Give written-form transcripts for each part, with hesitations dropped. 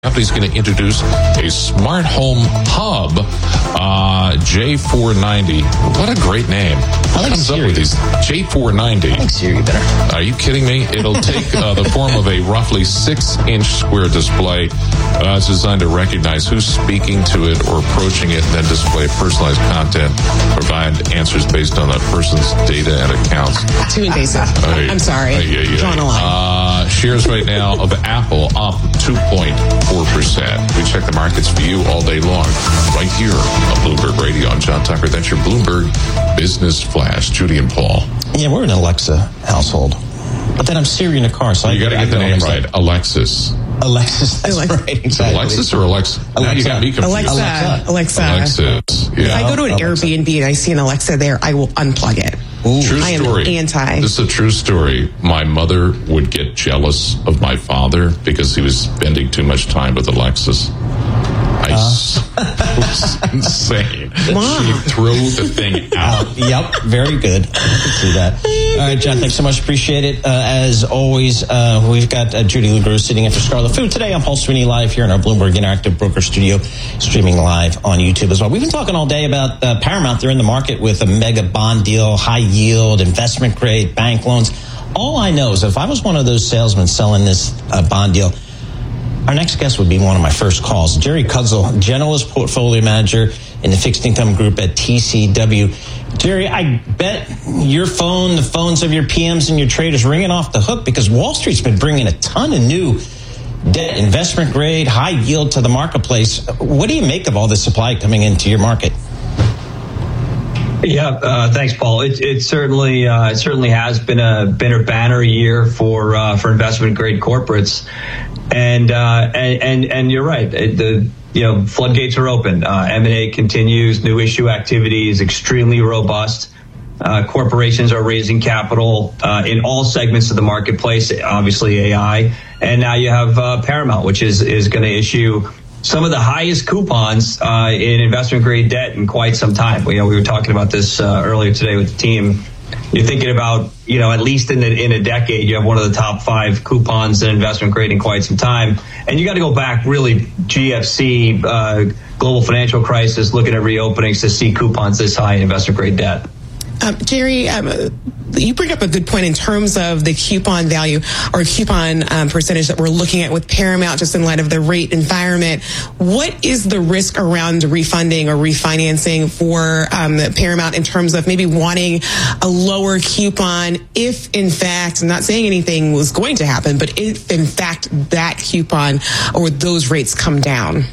company's going to introduce a smart home hub, J490. What a great name. I like comes Siri. up with these? J490. I like Siri better. Are you kidding me? It'll take the form of a roughly 6-inch square display. It's designed to recognize who's speaking to it or approaching it, and then display personalized content, provide answers based on that person's data and accounts. Too invasive. I'm sorry. Drawn a line. Shares right now of Apple up 2.4%. We check the markets for you all day long, right here on Bloomberg Radio. I'm John Tucker. That's your Bloomberg Business Flash. Judy and Paul. Yeah, we're an Alexa household. But then I'm Siri in the car, so you got to get the name right. Alexis. Alexis, that's right. Exactly. Alexis or Alexa? Alexa. You got me confused. Alexa. Alexis. Yeah. If I go to an Airbnb and I see an Alexa there, I will unplug it. Ooh. True I story. am anti. This is a true story. My mother would get jealous of my father because he was spending too much time with Alexis. It was insane. Wow. She threw the thing out. Yep, very good. I can see that. All right, John, thanks so much. Appreciate it. As always, we've got Judy LaGrew sitting in for Scarlet Food today. I'm Paul Sweeney live here in our Bloomberg Interactive Broker Studio, streaming live on YouTube as well. We've been talking all day about Paramount. They're in the market with a mega bond deal, high yield, investment grade, bank loans. All I know is if I was one of those salesmen selling this bond deal, our next guest would be one of my first calls. Jerry Kudzel, generalist portfolio manager in the fixed income group at TCW. Jerry, I bet your phone, the phones of your PMs and your traders ringing off the hook because Wall Street's been bringing a ton of new debt, investment grade, high yield to the marketplace. What do you make of all this supply coming into your market? Yeah, thanks, Paul. It certainly has been a banner year for investment grade corporates, and you're right. The floodgates are open. M&A continues. New issue activity is extremely robust. Corporations are raising capital in all segments of the marketplace. Obviously, AI, and now you have Paramount, which is going to issue some of the highest coupons in investment grade debt in quite some time. We were talking about this earlier today with the team. You're thinking about, at least in a decade, you have one of the top 5 coupons in investment grade in quite some time. And you got to go back really GFC, global financial crisis, looking at reopenings to see coupons this high in investment grade debt. Jerry, you bring up a good point in terms of the coupon value or coupon percentage that we're looking at with Paramount, just in light of the rate environment. What is the risk around refunding or refinancing for Paramount in terms of maybe wanting a lower coupon if, in fact, I'm not saying anything was going to happen, but if, in fact, that coupon or those rates come down?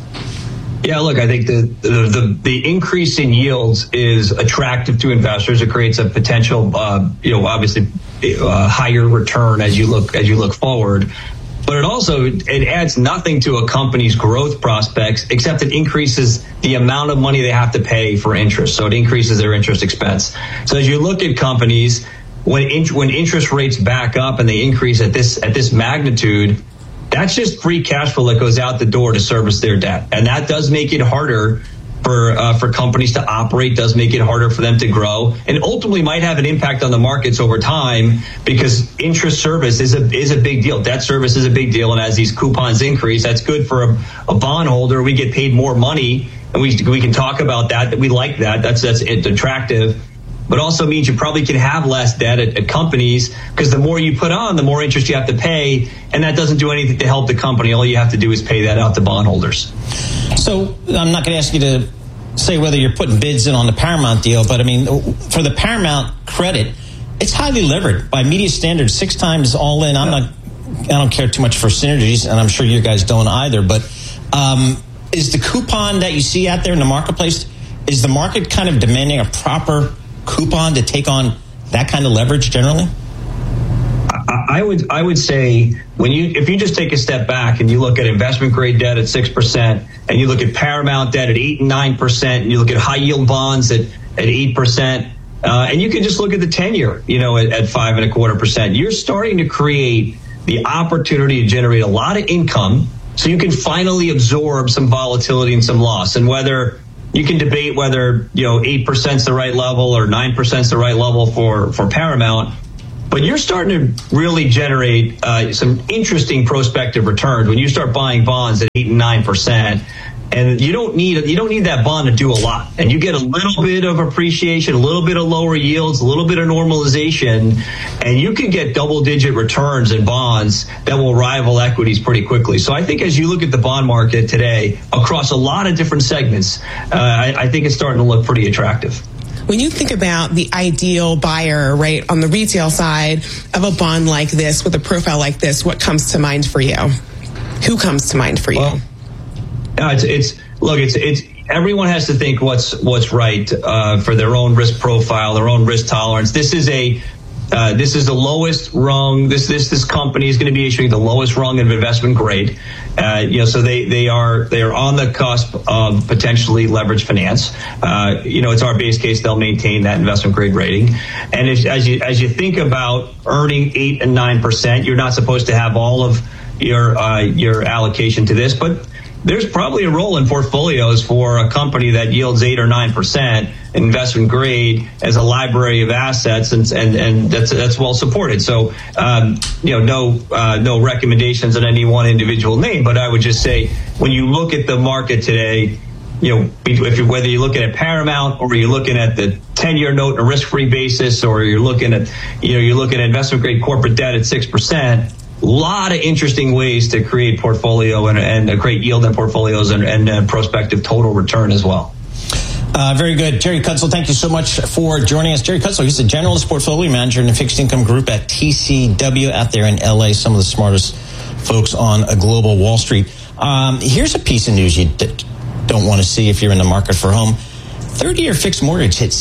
Yeah, look, I think the increase in yields is attractive to investors. It creates a potential, obviously higher return as you look forward. But it adds nothing to a company's growth prospects, except it increases the amount of money they have to pay for interest. So it increases their interest expense. So as you look at companies, when interest rates back up and they increase at this magnitude, that's just free cash flow that goes out the door to service their debt. And that does make it harder for companies to operate, does make it harder for them to grow, and ultimately might have an impact on the markets over time because interest service is a big deal. Debt service is a big deal. And as these coupons increase, that's good for a bondholder. We get paid more money, and we can talk about that we like that. That's attractive. But also means you probably can have less debt at companies because the more you put on, the more interest you have to pay. And that doesn't do anything to help the company. All you have to do is pay that out to bondholders. So I'm not going to ask you to say whether you're putting bids in on the Paramount deal, but I mean, for the Paramount credit, it's highly levered by media standards, 6 times all in. I don't care too much for synergies, and I'm sure you guys don't either. But is the coupon that you see out there in the marketplace, is the market kind of demanding a proper coupon to take on that kind of leverage generally? I would say if you just take a step back and you look at investment grade debt at 6%, and you look at Paramount debt at 8 and 9%, and you look at high yield bonds at 8%, and you can just look at the 10-year, at 5.25%, you're starting to create the opportunity to generate a lot of income, so you can finally absorb some volatility and some loss. And whether you can debate whether 8% is the right level or 9% is the right level for Paramount. But you're starting to really generate some interesting prospective returns when you start buying bonds at 8 and 9%. And you don't need that bond to do a lot. And you get a little bit of appreciation, a little bit of lower yields, a little bit of normalization, and you can get double-digit returns in bonds that will rival equities pretty quickly. So I think as you look at the bond market today across a lot of different segments, I think it's starting to look pretty attractive. When you think about the ideal buyer, right, on the retail side of a bond like this with a profile like this, what comes to mind for you? Who comes to mind for you? Well, it's everyone has to think what's right for their own risk profile, their own risk tolerance. This is the lowest rung. This company is going to be issuing the lowest rung of investment grade. So they are on the cusp of potentially leveraged finance. It's our base case they'll maintain that investment grade rating. And as you think about earning 8 and 9%, you're not supposed to have all of your allocation to this, but there's probably a role in portfolios for a company that yields 8 or 9% investment grade as a library of assets, and that's well supported. So, no recommendations on any one individual name, but I would just say when you look at the market today, whether you're looking at Paramount or you're looking at the 10-year note on a risk-free basis, or you're looking at investment grade corporate debt at 6%. A lot of interesting ways to create portfolio and create yield in portfolios and prospective total return as well. Very good. Jerry Kuntzel, thank you so much for joining us. Jerry Kuntzel, he's a generalist portfolio manager in the fixed income group at TCW out there in LA, some of the smartest folks on a global Wall Street. Here's a piece of news you don't want to see if you're in the market for a home. 30-year fixed mortgage hit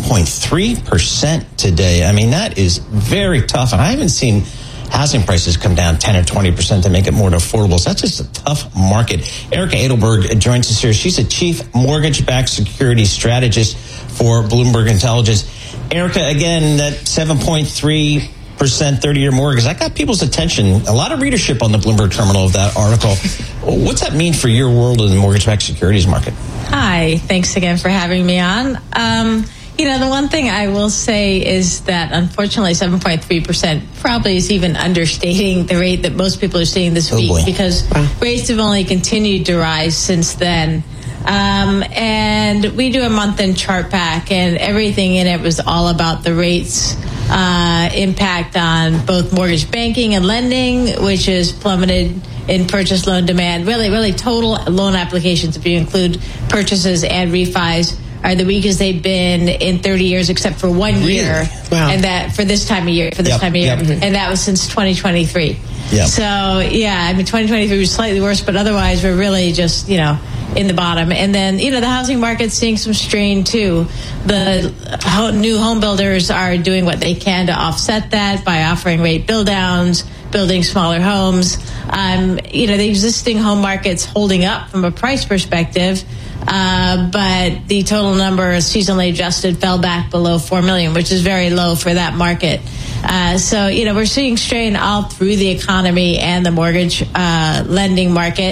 7.3% today. I mean, that is very tough, and I haven't seen housing prices come down 10 or 20% to make it more affordable. So that's just a tough market. Erica Edelberg joins us here. She's a chief mortgage-backed securities strategist for Bloomberg Intelligence. Erica, again, that 7.3% 30-year mortgage, that got people's attention. A lot of readership on the Bloomberg terminal of that article. What's that mean for your world in the mortgage-backed securities market? Hi, thanks again for having me on. The one thing I will say is that, unfortunately, 7.3% probably is even understating the rate that most people are seeing this week, because rates have only continued to rise since then. And we do a month-end chart pack, and everything in it was all about the rates impact on both mortgage banking and lending, which has plummeted in purchase loan demand. Really total loan applications, if you include purchases and refis, are the weakest they've been in 30 years, except for 1 year. Wow. And that for this time of year, and that was since 2023. Yep. So, 2023 was slightly worse, but otherwise we're really just, in the bottom. And then, the housing market's seeing some strain too. The new home builders are doing what they can to offset that by offering rate build downs, building smaller homes. The existing home market's holding up from a price perspective. But the total number seasonally adjusted fell back below 4 million, which is very low for that market. So we're seeing strain all through the economy and the mortgage lending market.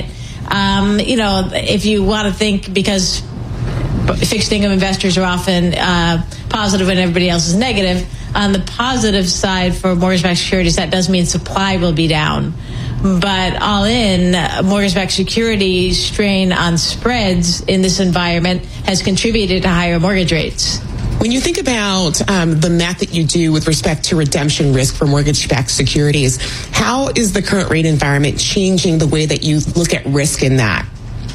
If you want to think, because fixed income investors are often positive when everybody else is negative, on the positive side for mortgage-backed securities, that does mean supply will be down. But all in, mortgage-backed securities strain on spreads in this environment has contributed to higher mortgage rates. When you think about the math that you do with respect to redemption risk for mortgage-backed securities, how is the current rate environment changing the way that you look at risk in that?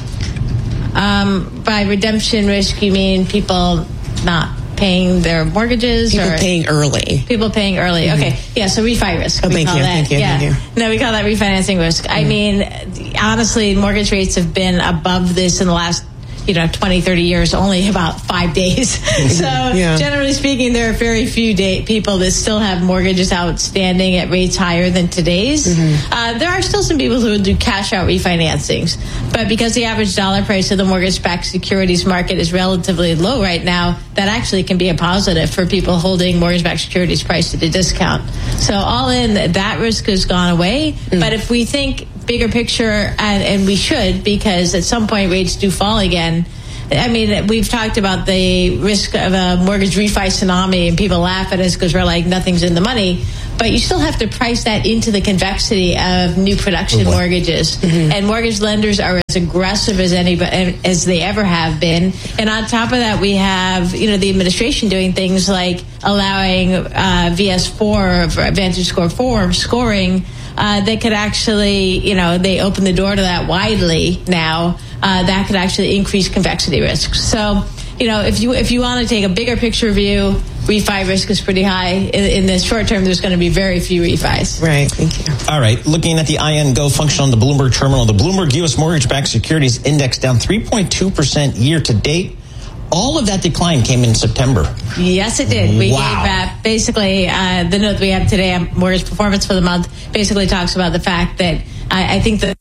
By redemption risk, you mean people not paying their mortgages? People paying early. People paying early. Mm-hmm. Okay. Yeah, so refi risk. Oh, thank you. No, we call that refinancing risk. Mm-hmm. I mean, honestly, mortgage rates have been above this in the last 20, 30 years, only about 5 days. So generally speaking, there are very few people that still have mortgages outstanding at rates higher than today's. Mm-hmm. There are still some people who do cash out refinancings. But because the average dollar price of the mortgage-backed securities market is relatively low right now, that actually can be a positive for people holding mortgage-backed securities priced at a discount. So all in, that risk has gone away. Mm-hmm. But if we think bigger picture, and we should, because at some point rates do fall again. I mean, we've talked about the risk of a mortgage refi tsunami, and people laugh at us because we're like, nothing's in the money. but you still have to price that into the convexity of new production mortgages. Mm-hmm. And mortgage lenders are as aggressive as anybody as they ever have been. And on top of that, we have the administration doing things like allowing VS4, Vantage Score 4 scoring. They could actually, they open the door to that widely now. That could actually increase convexity risk. So, if you want to take a bigger picture view, refi risk is pretty high. In the short term, there's going to be very few refis. Right. Thank you. All right. Looking at the INGO function on the Bloomberg terminal, the Bloomberg U.S. Mortgage-Backed Securities Index down 3.2% year to date. All of that decline came in September. Yes, it did. We gave basically the note that we have today on mortgage performance for the month basically talks about the fact that I think that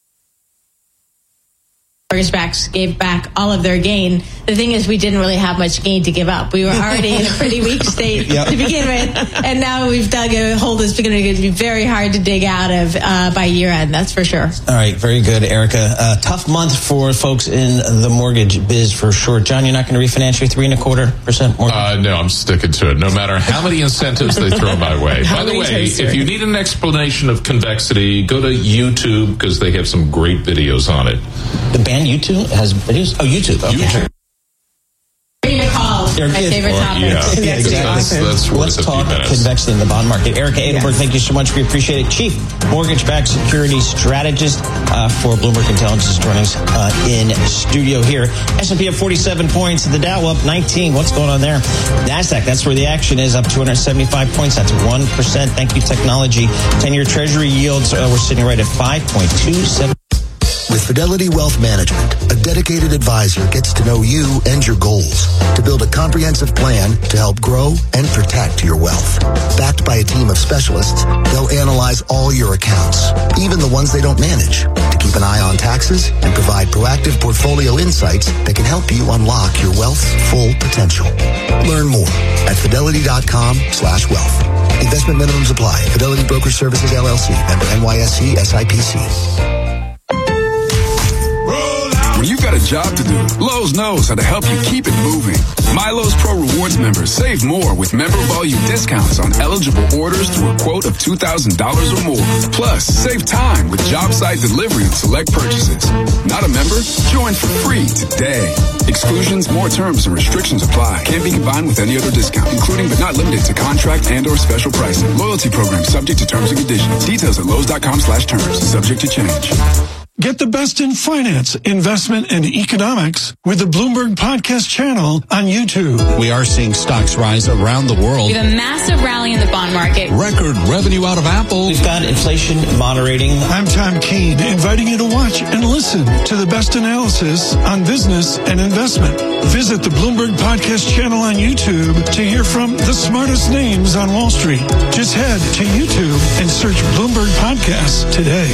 mortgage backs gave back all of their gain. The thing is, we didn't really have much gain to give up. We were already in a pretty weak state to begin with, and now we've dug a hole that's going to be very hard to dig out of by year end. That's for sure. All right, very good, Erica. Tough month for folks in the mortgage biz for sure. John, you're not going to refinance your 3.25% mortgage? No, I'm sticking to it. No matter how many incentives they throw my way. By the way, if you need an explanation of convexity, go to YouTube because they have some great videos on it. The band YouTube has videos? Oh, YouTube. Okay. YouTube. My favorite topic. Yeah, exactly. Let's talk convexity in the bond market. Erica Edelberg, thank you so much. We appreciate it. Chief Mortgage-Backed Securities Strategist for Bloomberg Intelligence, joining us in studio here. S&P up 47 points. The Dow up 19. What's going on there? NASDAQ, that's where the action is, up 275 points. That's 1%. Thank you, technology. 10-year Treasury yields, we're sitting right at 5.27. With Fidelity Wealth Management, a dedicated advisor gets to know you and your goals to build a comprehensive plan to help grow and protect your wealth. Backed by a team of specialists, they'll analyze all your accounts, even the ones they don't manage, to keep an eye on taxes and provide proactive portfolio insights that can help you unlock your wealth's full potential. Learn more at fidelity.com/wealth. Investment minimums apply. Fidelity Broker Services, LLC. Member NYSE, SIPC. When you've got a job to do, Lowe's knows how to help you keep it moving. My Lowe's Pro Rewards members save more with member volume discounts on eligible orders through a quote of $2,000 or more. Plus, save time with job site delivery on select purchases. Not a member? Join for free today. Exclusions, more terms and restrictions apply. Can't be combined with any other discount, including but not limited to contract and or special pricing. Loyalty program subject to terms and conditions. Details at Lowe's.com/terms. Subject to change. Get the best in finance, investment, and economics with the Bloomberg Podcast channel on YouTube. We are seeing stocks rise around the world. We have a massive rally in the bond market. Record revenue out of Apple. We've got inflation moderating. I'm Tom Keene, inviting you to watch and listen to the best analysis on business and investment. Visit the Bloomberg Podcast channel on YouTube to hear from the smartest names on Wall Street. Just head to YouTube and search Bloomberg Podcasts today.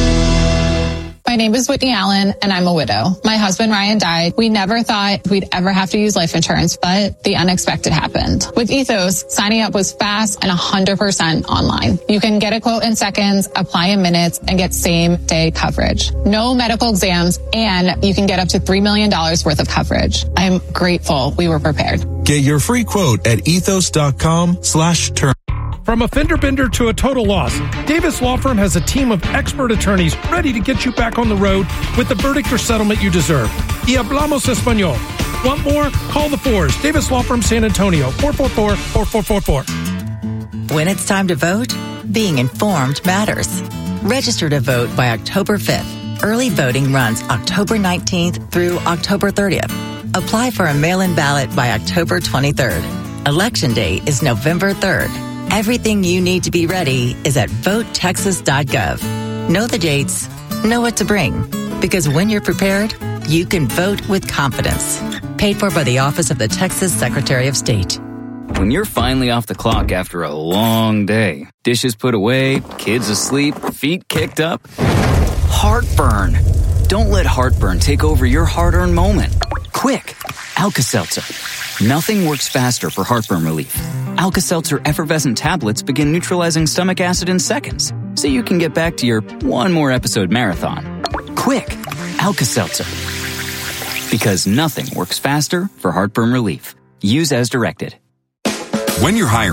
My name is Whitney Allen, and I'm a widow. My husband, Ryan, died. We never thought we'd ever have to use life insurance, but the unexpected happened. With Ethos, signing up was fast and 100% online. You can get a quote in seconds, apply in minutes, and get same-day coverage. No medical exams, and you can get up to $3 million worth of coverage. I'm grateful we were prepared. Get your free quote at ethos.com/term. From a fender bender to a total loss, Davis Law Firm has a team of expert attorneys ready to get you back on the road with the verdict or settlement you deserve. Y hablamos español. Want more? Call the Fours. Davis Law Firm San Antonio, 444-4444. When it's time to vote, being informed matters. Register to vote by October 5th. Early voting runs October 19th through October 30th. Apply for a mail-in ballot by October 23rd. Election day is November 3rd. Everything you need to be ready is at votetexas.gov. Know the dates, know what to bring, because when you're prepared, you can vote with confidence. Paid for by the Office of the Texas Secretary of State. When you're finally off the clock after a long day, dishes put away, kids asleep, feet kicked up, heartburn. Don't let heartburn take over your hard-earned moment. Quick, Alka-Seltzer. Nothing works faster for heartburn relief. Alka-Seltzer effervescent tablets begin neutralizing stomach acid in seconds, so you can get back to your one more episode marathon. Quick, Alka-Seltzer. Because nothing works faster for heartburn relief. Use as directed. When you're hiring,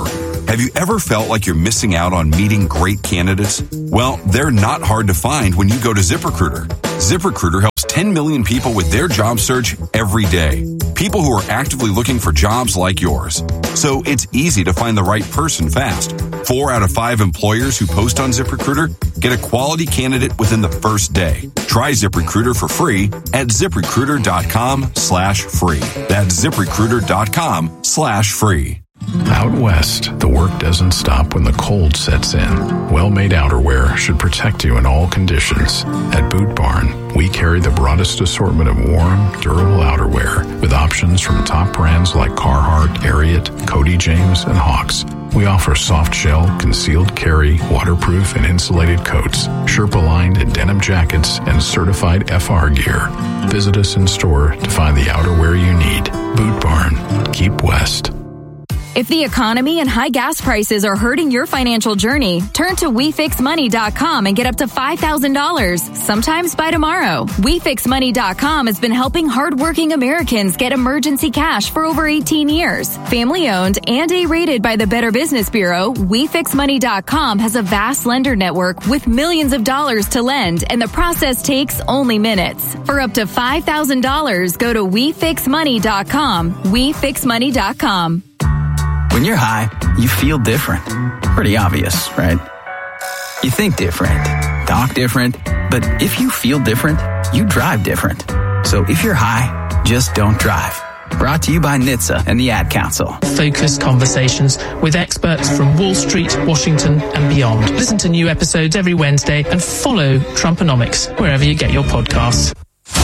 Have you ever felt like you're missing out on meeting great candidates? Well, they're not hard to find when you go to ZipRecruiter. ZipRecruiter helps 10 million people with their job search every day. People who are actively looking for jobs like yours. So it's easy to find the right person fast. 4 out of 5 employers who post on ZipRecruiter get a quality candidate within the first day. Try ZipRecruiter for free at ZipRecruiter.com/free. That's ZipRecruiter.com/free. Out west, the work doesn't stop when the cold sets in. Well-made outerwear should protect you in all conditions. At Boot Barn, we carry the broadest assortment of warm, durable outerwear with options from top brands like Carhartt, Ariat, Cody James, and Hawks. We offer soft shell, concealed carry, waterproof and insulated coats, Sherpa-lined and denim jackets, and certified FR gear. Visit us in store to find the outerwear you need. Boot Barn. Keep west. If the economy and high gas prices are hurting your financial journey, turn to WeFixMoney.com and get up to $5,000, sometimes by tomorrow. WeFixMoney.com has been helping hardworking Americans get emergency cash for over 18 years. Family-owned and A-rated by the Better Business Bureau, WeFixMoney.com has a vast lender network with millions of dollars to lend, and the process takes only minutes. For up to $5,000, go to WeFixMoney.com. WeFixMoney.com. When you're high, you feel different. Pretty obvious, right? You think different, talk different, but if you feel different, you drive different. So if you're high, just don't drive. Brought to you by NHTSA and the Ad Council. Focused conversations with experts from Wall Street, Washington, and beyond. Listen to new episodes every Wednesday and follow Trumponomics wherever you get your podcasts.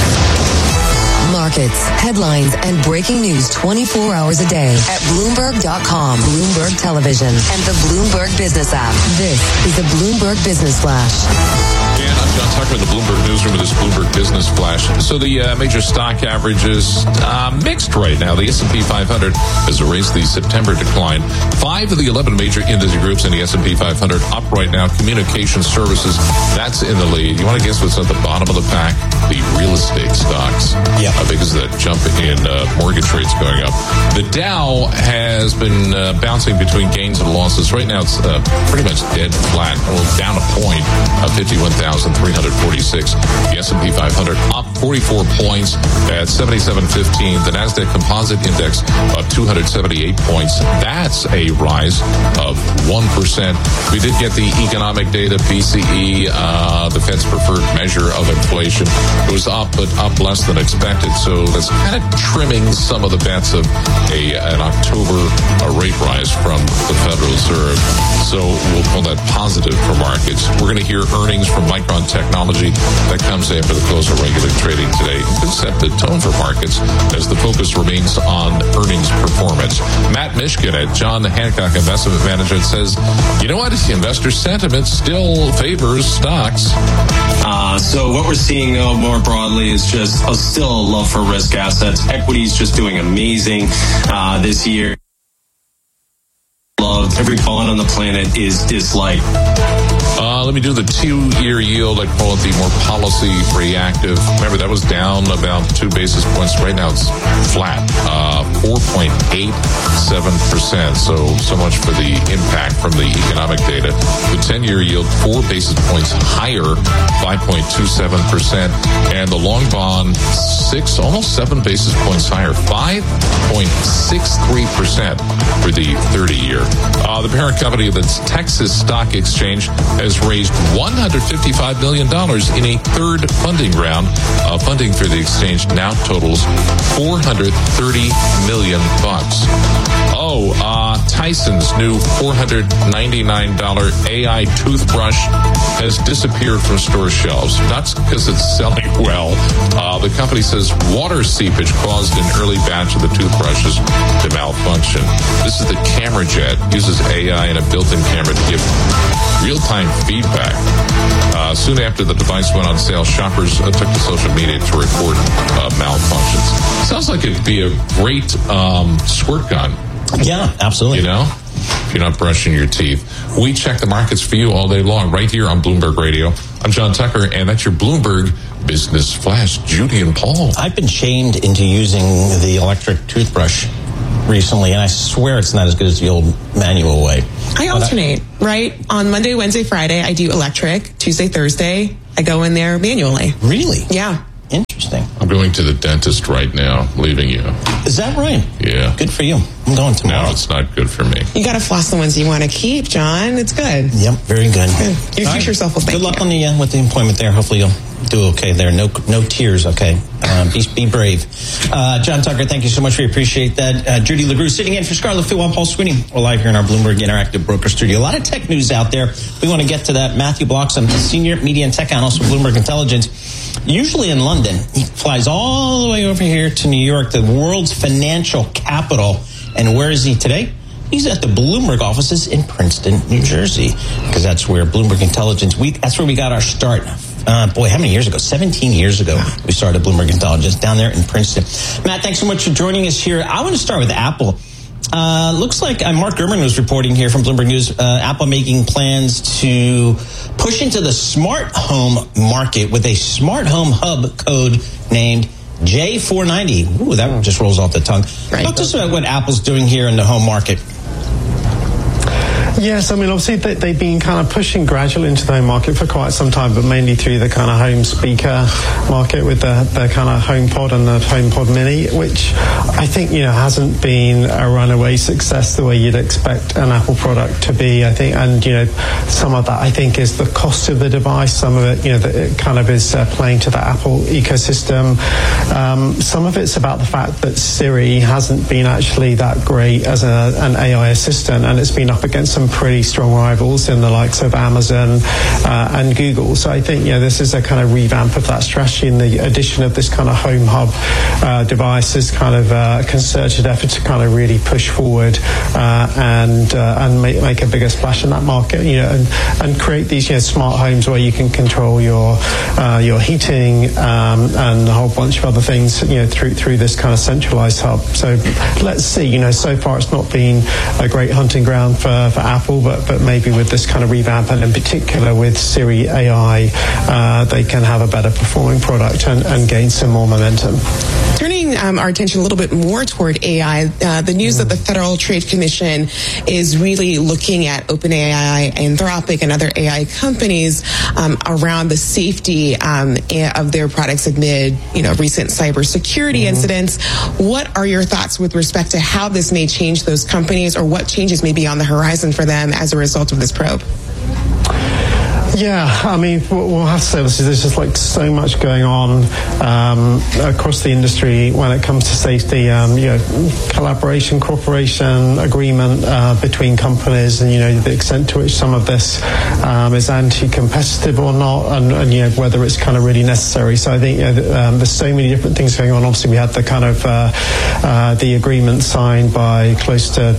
Markets, headlines, and breaking news 24 hours a day at Bloomberg.com, Bloomberg Television, and the Bloomberg Business app. This is the Bloomberg Business Flash. And I'm John Tucker in the Bloomberg Newsroom with this Bloomberg Business Flash. So the major stock averages mixed right now. The S&P 500 has erased the September decline. 5 of the 11 major industry groups in the S&P 500 up right now. Communication services, that's in the lead. You want to guess what's at the bottom of the pack? The real estate stocks. Yeah. How big is that jump in mortgage rates going up? The Dow has been bouncing between gains and losses. Right now it's pretty much dead flat. Well, down a point of 51,346. The S&P 500 up 44 points at 77.15. The NASDAQ Composite Index up 278 points. That's a rise of 1%. We did get the economic data, PCE, the Fed's preferred measure of inflation. It was up, but up less than expected. So that's kind of trimming some of the bets of an October rate rise from the Federal Reserve. So we'll call that positive for markets. We're going to hear earnings from Micron Technology. That comes after the close of regular trading today. It could set the tone for markets as the focus remains on earnings performance. Matt Mishkin at John Hancock Investment Management says, you know what? Investor sentiment still favors stocks. So what we're seeing, though, more broadly is just still a love for risk assets. Equity's just doing amazing this year. Loved. Every bond on the planet is disliked. Let me do the 2-year yield. I call it the more policy reactive. Remember, that was down about 2 basis points. Right now it's flat, 4.87%. So much for the impact from the economic data. The 10-year yield, 4 basis points higher, 5.27%. And the long bond, almost 7 basis points higher, 5.63% for the 30-year. The parent company of the Texas Stock Exchange has raised $155 million in a third funding round. Funding for the exchange now totals $430 million. Tyson's new $499 AI toothbrush has disappeared from store shelves. Not because it's selling well. The company says water seepage caused an early batch of the toothbrushes to malfunction. This is the Camera Jet. Uses AI and a built-in camera to give real-time feedback. Soon after the device went on sale, shoppers took to social media to report malfunctions. Sounds like it'd be a great squirt gun. Yeah, absolutely. You know, if you're not brushing your teeth. We check the markets for you all day long right here on Bloomberg Radio. I'm John Tucker, and that's your Bloomberg Business Flash. Judy and Paul. I've been shamed into using the electric toothbrush recently, and I swear it's not as good as the old manual way. I alternate, right? On Monday, Wednesday, Friday, I do electric. Tuesday, Thursday, I go in there manually. Really? Yeah. Interesting. I'm going to the dentist right now, leaving you. Is that right? Yeah. Good for you. I'm going tomorrow. No, it's not good for me. You got to floss the ones you want to keep, John. It's good. Yep, very good. Your future self will thank you. Good luck on the with the appointment there. Hopefully you'll do okay there. No tears, okay? Be brave. John Tucker, thank you so much. We appreciate that. Judy LaGrue sitting in for Scarlett Fu. I'm Paul Sweeney. We're live here in our Bloomberg Interactive Broker Studio. A lot of tech news out there. We want to get to that. Matthew Bloxham, Senior Media and Tech Analyst with Bloomberg Intelligence, usually in London. He flies all the way over here to New York, the world's financial capital. And where is he today? He's at the Bloomberg offices in Princeton, New Jersey, because that's where Bloomberg Intelligence Week, that's where we got our start. Boy, how many years ago? 17 years ago, we started Bloomberg Intelligence down there in Princeton. Matt, thanks so much for joining us here. I want to start with Apple. Looks like Mark Gurman was reporting here from Bloomberg News, Apple making plans to push into the smart home market with a smart home hub code named J490. Ooh, that just rolls off the tongue. Right. Talk to us about what Apple's doing here in the home market. Yes, I mean, obviously they've been kind of pushing gradually into the home market for quite some time, but mainly through the kind of home speaker market with the kind of HomePod and the HomePod Mini, which I think, hasn't been a runaway success the way you'd expect an Apple product to be, I think. And, some of that, I think, is the cost of the device. Some of it, that it kind of is playing to the Apple ecosystem. Some of it's about the fact that Siri hasn't been actually that great as an AI assistant, and it's been up against some pretty strong rivals in the likes of Amazon and Google. So I think this is a kind of revamp of that strategy, and the addition of this kind of home hub device is kind of a concerted effort to kind of really push forward and make a bigger splash in that market, and create these smart homes where you can control your heating and a whole bunch of other things through this kind of centralized hub. So let's see. So far it's not been a great hunting ground for Apple, but maybe with this kind of revamp, and in particular with Siri AI, they can have a better performing product and gain some more momentum. Turning our attention a little bit more toward AI, the news that the Federal Trade Commission is really looking at OpenAI, Anthropic, and other AI companies around the safety of their products amid recent cybersecurity incidents. What are your thoughts with respect to how this may change those companies, or what changes may be on the horizon for them as a result of this probe? Yeah, I mean, we'll have to say there's just so much going on across the industry when it comes to safety. Collaboration, cooperation, agreement between companies, and the extent to which some of this is anti-competitive or not, and whether it's kind of really necessary. So I think there's so many different things going on. Obviously, we had the kind of the agreement signed by close to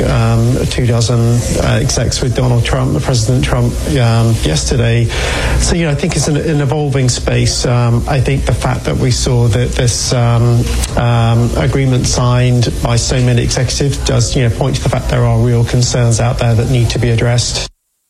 24 execs with Donald Trump, President Trump, yesterday. So, I think it's an evolving space. I think the fact that we saw that this agreement signed by so many executives does, point to the fact there are real concerns out there that need to be addressed.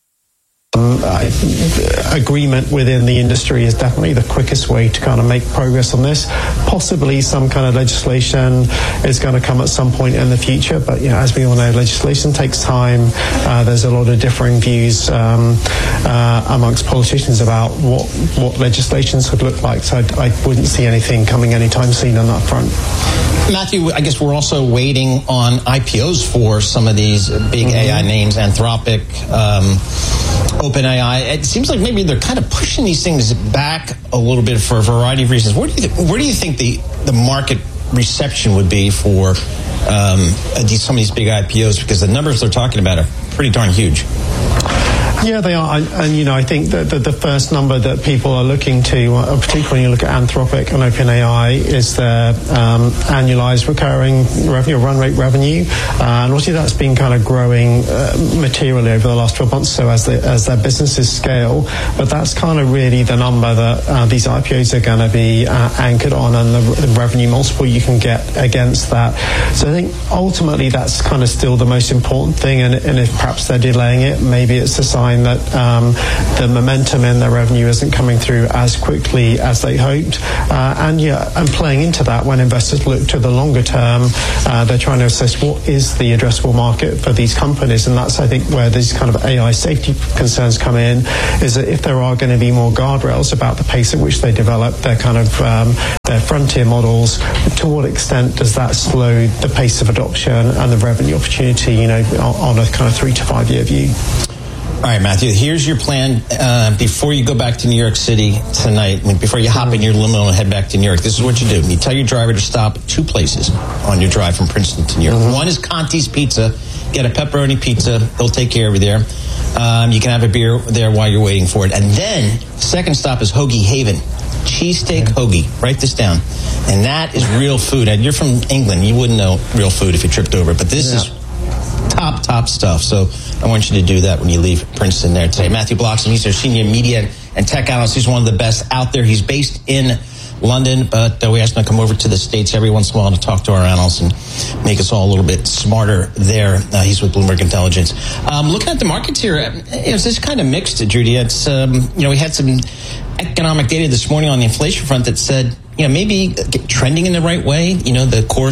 Agreement within the industry is definitely the quickest way to kind of make progress on this. Possibly some kind of legislation is going to come at some point in the future, but as we all know, legislation takes time. There's a lot of differing views amongst politicians about what legislations would look like, so I wouldn't see anything coming anytime soon on that front. Matthew, I guess we're also waiting on IPOs for some of these big AI names, Anthropic, OpenAI. It seems like maybe they're kind of pushing these things back a little bit for a variety of reasons. Where do you think the market reception would be for some of these big IPOs? Because the numbers they're talking about are pretty darn huge. Yeah, they are. And I think that the first number that people are looking to, particularly when you look at Anthropic and OpenAI, is their annualized recurring revenue, run rate revenue. And obviously that's been kind of growing materially over the last 12 months, so as their businesses scale. But that's kind of really the number that these IPOs are going to be anchored on, and the revenue multiple you can get against that. So I think ultimately that's kind of still the most important thing. And if perhaps they're delaying it, maybe it's a sign find that the momentum in their revenue isn't coming through as quickly as they hoped. And playing into that, when investors look to the longer term, they're trying to assess what is the addressable market for these companies. And that's, I think, where these kind of AI safety concerns come in, is that if there are going to be more guardrails about the pace at which they develop their kind of their frontier models, to what extent does that slow the pace of adoption and the revenue opportunity, on a kind of 3 to 5 year view? All right, Matthew, here's your plan before you go back to New York City tonight, before you hop in your limo and head back to New York. This is what you do. You tell your driver to stop at 2 places on your drive from Princeton to New York. Mm-hmm. One is Conti's Pizza. Get a pepperoni pizza. They'll take care of you there. You can have a beer there while you're waiting for it. And then, second stop is Hoagie Haven. Cheesesteak hoagie. Write this down. And that is real food. And you're from England. You wouldn't know real food if you tripped over it. But this is top stuff. So I want you to do that when you leave Princeton there today. Matthew Bloxham, he's our senior media and tech analyst. He's one of the best out there. He's based in London, but we asked him to come over to the States every once in a while to talk to our analysts and make us all a little bit smarter there. He's with Bloomberg Intelligence. Looking at the markets here, it's just kind of mixed, Judy. It's, we had some economic data this morning on the inflation front that said, maybe trending in the right way. The core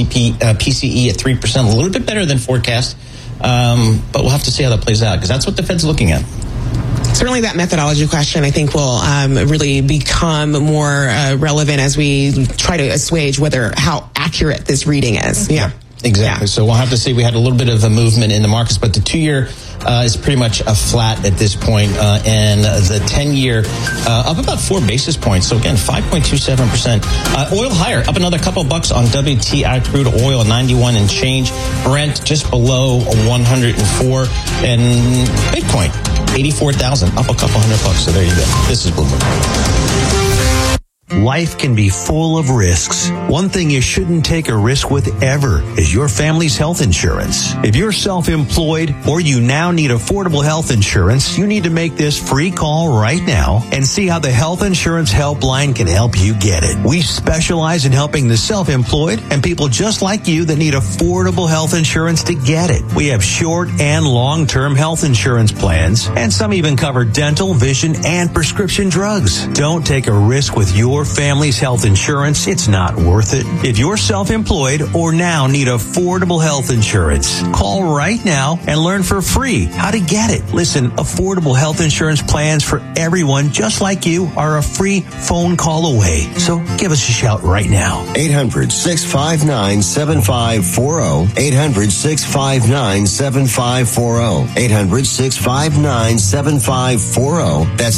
PCE at 3%, a little bit better than forecast. But we'll have to see how that plays out, because that's what the Fed's looking at. Certainly that methodology question, I think, will really become more relevant as we try to assuage how accurate this reading is. Yeah. Exactly. Yeah. So we'll have to see. We had a little bit of a movement in the markets, but the 2-year is pretty much a flat at this point, and the 10-year up about 4 basis points. So again, 5.27%. Oil higher, up another couple bucks on WTI crude oil, 91 and change. Brent just below 104, and Bitcoin 84,000, up a couple $100. So there you go. This is Bloomberg. Life can be full of risks. One thing you shouldn't take a risk with ever is your family's health insurance. If you're self-employed or you now need affordable health insurance, you need to make this free call right now and see how the Health Insurance Helpline can help you get it. We specialize in helping the self-employed and people just like you that need affordable health insurance to get it. We have short and long-term health insurance plans, and some even cover dental, vision, and prescription drugs. Don't take a risk with your family's health insurance. It's not worth it. If you're self-employed or now need affordable health insurance, call right now and learn for free how to get it. Listen, affordable health insurance plans for everyone just like you are a free phone call away. So give us a shout right now. 800-659-7540. 800-659-7540. 800-659-7540. That's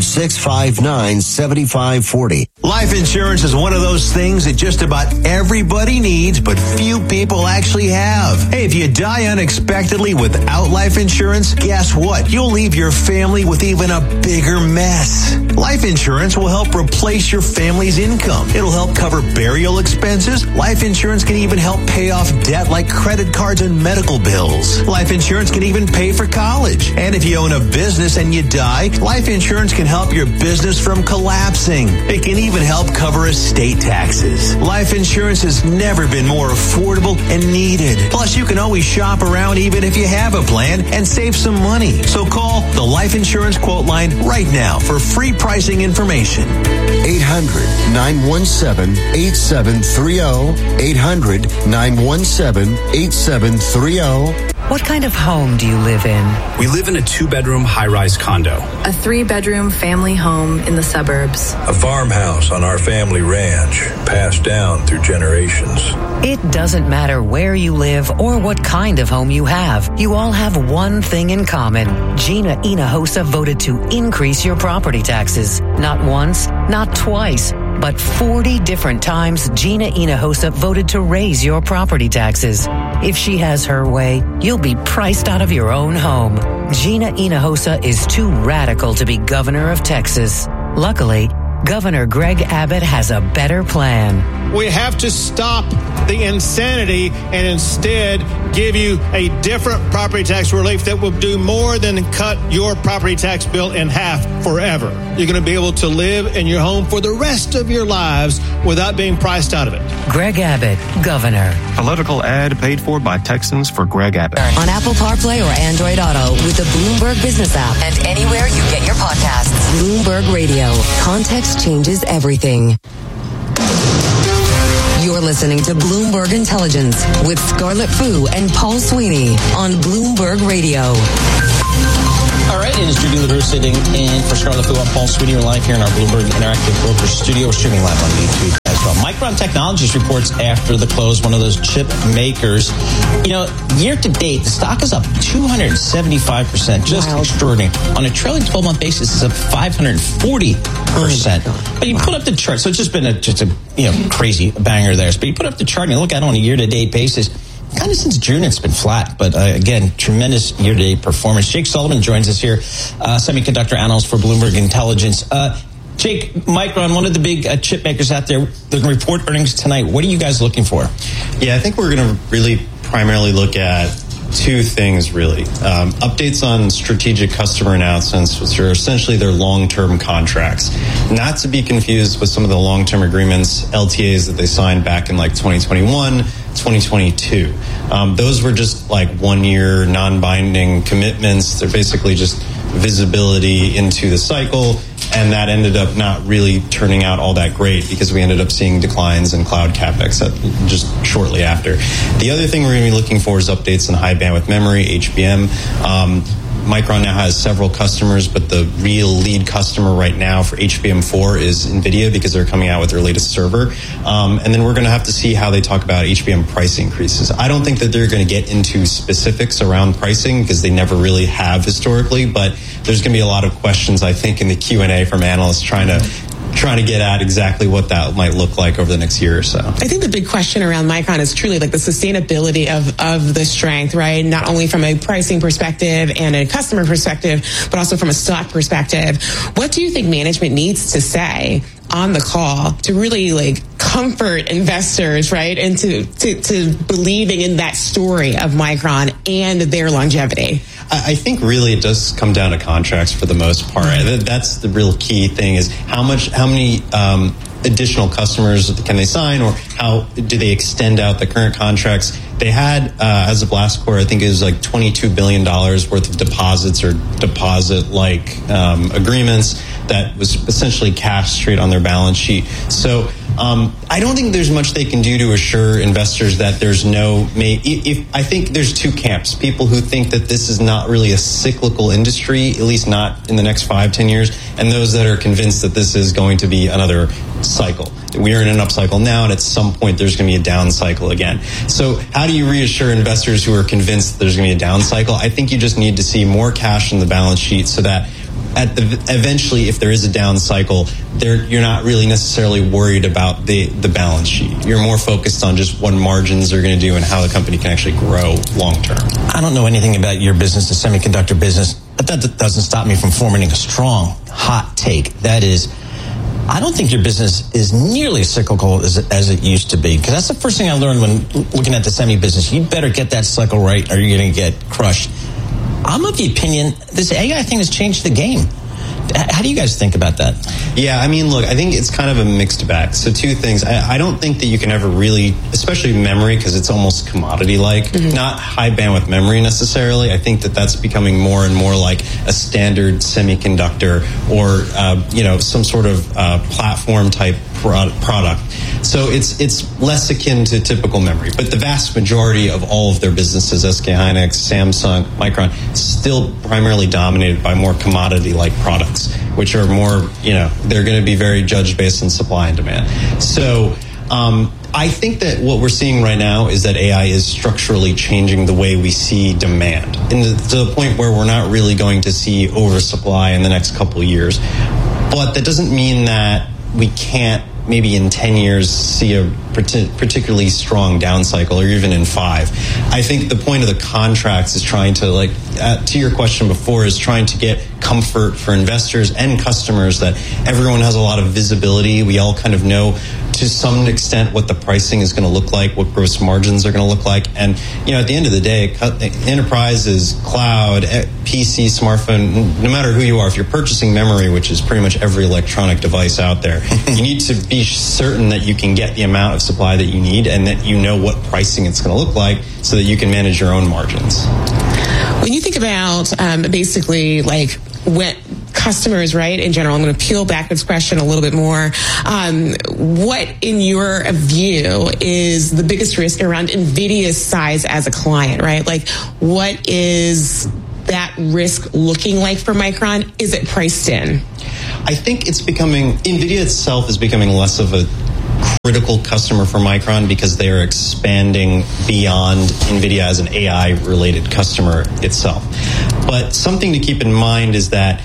800-659-7540. Life insurance is one of those things that just about everybody needs, but few people actually have. Hey, if you die unexpectedly without life insurance, guess what? You'll leave your family with even a bigger mess. Life insurance will help replace your family's income. It'll help cover burial expenses. Life insurance can even help pay off debt like credit cards and medical bills. Life insurance can even pay for college. And if you own a business and you die, life insurance can help your business from collapsing. It can even help cover estate taxes. Life insurance has never been more affordable and needed. Plus, you can always shop around even if you have a plan and save some money. So call the Life Insurance Quote Line right now for free pricing information. 800-917-8730. 800-917-8730. What kind of home do you live in? We live in a 2-bedroom high-rise condo. A 3-bedroom family home in the suburbs. A farmhouse on our family ranch, passed down through generations. It doesn't matter where you live or what kind of home you have. You all have one thing in common. Gina Hinojosa voted to increase your property taxes. Not once, not twice, but 40 different times Gina Hinojosa voted to raise your property taxes. If she has her way, you'll be priced out of your own home. Gina Hinojosa is too radical to be governor of Texas. Luckily, Governor Greg Abbott has a better plan. We have to stop the insanity and instead give you a different property tax relief that will do more than cut your property tax bill in half forever. You're going to be able to live in your home for the rest of your lives without being priced out of it. Greg Abbott, Governor. Political ad paid for by Texans for Greg Abbott. On Apple CarPlay or Android Auto with the Bloomberg Business app and anywhere you get your podcasts. Bloomberg Radio. Context changes everything. You're listening to Bloomberg Intelligence with Scarlett Fu and Paul Sweeney on Bloomberg Radio. All right, it is Judy LaRue sitting in for Scarlett Fu. I'm Paul Sweeney. We're live here in our Bloomberg Interactive Broker Studio. We're streaming live on YouTube as well. Micron Technologies reports after the close, one of those chip makers. You know, year to date, the stock is up 275%. Just extraordinary. On a trailing 12-month basis, it's up 540%. But you put up the chart, so it's just been a crazy banger there. But you put up the chart and you look at it on a year-to-date basis. Kind of since June, it's been flat, but again, tremendous year-to-date performance. Jake Sullivan joins us here, semiconductor analyst for Bloomberg Intelligence. Jake, Micron, one of the big chip makers out there, they're going to report earnings tonight. What are you guys looking for? Yeah, I think we're going to really primarily look at two things, really. Updates on strategic customer announcements, which are essentially their long-term contracts. Not to be confused with some of the long-term agreements, LTAs that they signed back in like 2021, 2022. Those were just like 1 year non-binding commitments. They're basically just visibility into the cycle, and that ended up not really turning out all that great because we ended up seeing declines in cloud capex just shortly after. The other thing we're going to be looking for is updates on high bandwidth memory, HBM. Micron now has several customers, but the real lead customer right now for HBM4 is NVIDIA because they're coming out with their latest server. And then we're going to have to see how they talk about HBM price increases. I don't think that they're going to get into specifics around pricing because they never really have historically, but there's going to be a lot of questions, I think, in the Q&A from analysts trying to get at exactly what that might look like over the next year or so. I think the big question around Micron is truly like the sustainability of the strength, right? Not only from a pricing perspective and a customer perspective, but also from a stock perspective. What do you think management needs to say on the call to really like comfort investors, right? And to believing in that story of Micron and their longevity? I think really it does come down to contracts for the most part. That's the real key thing is how many additional customers can they sign, or how do they extend out the current contracts? They had, as of last quarter, I think it was like $22 billion worth of deposits or deposit-like agreements that was essentially cash straight on their balance sheet. So I don't think there's much they can do to assure investors that there's I think there's two camps. People who think that this is not really a cyclical industry, at least not in the next 5-10 years, and those that are convinced that this is going to be another cycle. We are in an upcycle now, and at some point there's going to be a down cycle again. So how do you reassure investors who are convinced that there's going to be a down cycle? I think you just need to see more cash in the balance sheet so that eventually, if there is a down cycle, you're not really necessarily worried about the balance sheet. You're more focused on just what margins are going to do and how the company can actually grow long term. I don't know anything about your business, the semiconductor business, but that doesn't stop me from forming a strong, hot take. That is, I don't think your business is nearly as cyclical as it used to be. Because that's the first thing I learned when looking at the semi business. You better get that cycle right or you're going to get crushed. I'm of the opinion this AI thing has changed the game. How do you guys think about that? Yeah, I mean, look, I think it's kind of a mixed bag. So two things. I don't think that you can ever really, especially memory, because it's almost commodity-like, not high bandwidth memory necessarily. I think that that's becoming more and more like a standard semiconductor or, some sort of platform type product. So it's less akin to typical memory. But the vast majority of all of their businesses, SK Hynix, Samsung, Micron, still primarily dominated by more commodity-like products, which are more, they're going to be very judged based on supply and demand. So I think that what we're seeing right now is that AI is structurally changing the way we see demand to the point where we're not really going to see oversupply in the next couple of years. But that doesn't mean that we can't maybe in 10 years see a particularly strong down cycle, or even in 5. I think the point of the contracts is trying to, to your question before, is trying to get comfort for investors and customers that everyone has a lot of visibility. We all kind of know to some extent what the pricing is going to look like, what gross margins are going to look like. And, at the end of the day, enterprise is cloud, PC, smartphone, no matter who you are. If you're purchasing memory, which is pretty much every electronic device out there, you need to be certain that you can get the amount of supply that you need and that you know what pricing it's going to look like so that you can manage your own margins. When you think about basically when customers, right, in general, I'm going to peel back this question a little bit more. What, in your view, is the biggest risk around NVIDIA's size as a client, right? What is that risk looking like for Micron? Is it priced in? I think NVIDIA itself is becoming less of a critical customer for Micron because they are expanding beyond NVIDIA as an AI-related customer itself. But something to keep in mind is that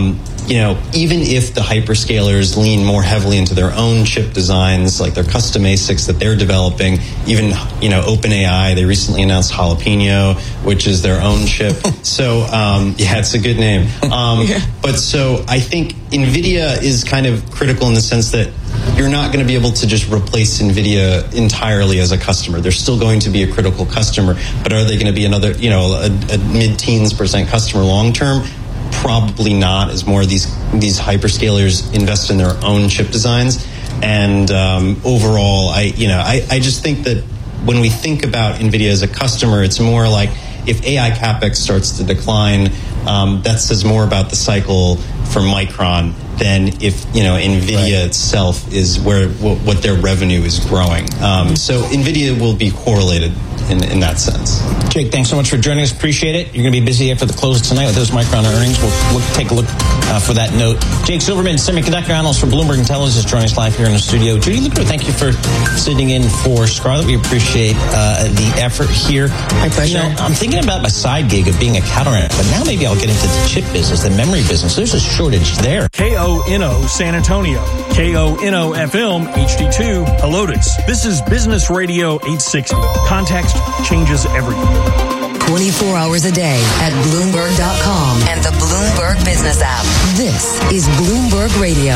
even if the hyperscalers lean more heavily into their own chip designs, like their custom ASICs that they're developing, even, OpenAI, they recently announced Jalapeno, which is their own chip. So, it's a good name. But so I think NVIDIA is kind of critical in the sense that you're not going to be able to just replace NVIDIA entirely as a customer. They're still going to be a critical customer, but are they going to be another, a mid-teens % customer long term? Probably not, as more of these hyperscalers invest in their own chip designs. And overall, I just think that when we think about NVIDIA as a customer, it's more like if AI CapEx starts to decline, that says more about the cycle for Micron than if NVIDIA itself is what their revenue is growing. So NVIDIA will be correlated in that sense. Jake, thanks so much for joining us. Appreciate it. You're going to be busy after the close tonight with those Micron earnings. We'll take a look for that note. Jake Silverman, semiconductor analyst for Bloomberg Intelligence, joining us live here in the studio. Judy Lucro, thank you for sitting in for Scarlett. We appreciate the effort here. My pleasure. I'm thinking about my side gig of being a counter, but now maybe I'll get into the chip business, the memory business. There's a shortage there. KONO San Antonio, KONO FM HD2 Helotes. This is Business Radio 860. Context changes everything. 24 hours a day at Bloomberg.com and the Bloomberg Business app. This is Bloomberg Radio.